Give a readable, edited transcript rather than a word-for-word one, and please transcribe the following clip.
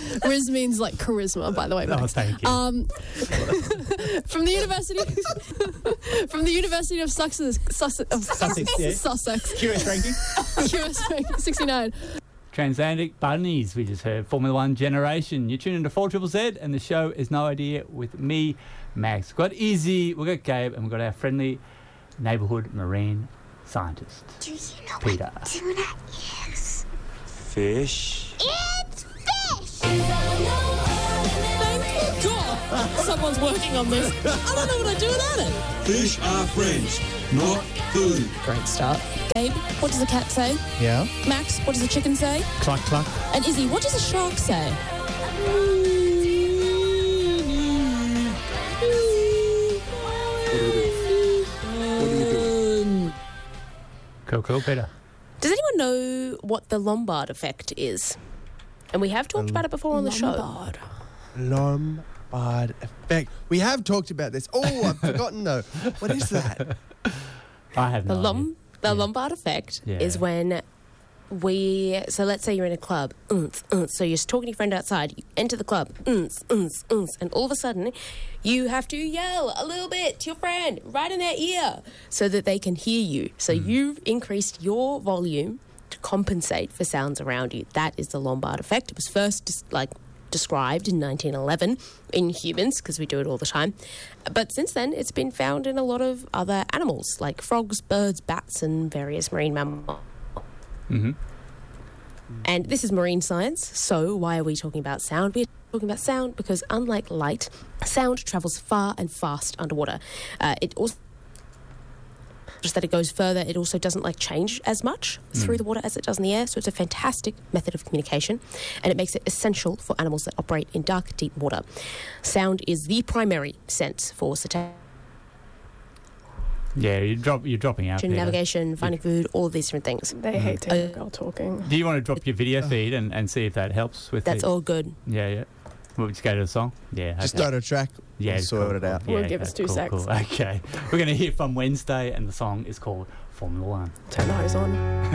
Riz means like charisma, by the way, Max. Oh, thank you. From the University of Sussex. Yeah. Sussex. QS ranking. QS ranking 69. Transatlantic Bunnies, we just heard. Formula One Generation. You're tuning to 4ZZZ, and the show is No Idea with me, Max. We've got Izzy, we've got Gabe, and we've got our friendly neighbourhood marine scientist, Do you know Peter. what tuna is? Fish. It's fish! Thank God someone's working on this. I don't know what I'd do without it. Fish are friends, not food. Great start. Gabe, what does a cat say? Yeah. Max, what does a chicken say? Cluck, cluck. And Izzy, what does a shark say? Cool, Peter. Does anyone know what the Lombard effect is? And we have talked about it before on the show. Lombard effect. We have talked about this. Oh, I've forgotten though. What is that? I have no idea. The Lombard effect is when so let's say you're in a club, so you're talking to your friend outside, you enter the club, and all of a sudden you have to yell a little bit to your friend right in their ear so that they can hear you. So you've increased your volume to compensate for sounds around you. That is the Lombard effect. It was first described in 1911 in humans, because we do it all the time. But since then, it's been found in a lot of other animals, like frogs, birds, bats, and various marine mammals. Mm-hmm. And this is marine science, so why are we talking about sound? We're talking about sound because, unlike light, sound travels far and fast underwater. It also, just that it goes further, it also doesn't change as much through the water as it does in the air, so it's a fantastic method of communication, and it makes it essential for animals that operate in dark, deep water. Sound is the primary sense for cetaceans. Yeah, you're dropping out, Peter. Navigation, finding food, all of these different things. They hate to hear a girl talking. Do you want to drop your video feed and see if that helps with That's it? all good. Yeah. We'll just go to the song? Yeah, okay. Just start a track. Yeah, We'll sort it out. We'll give us 2 secs. Cool. Okay. We're going to hear from Wednesday, and the song is called Formula One. Turn the hose on.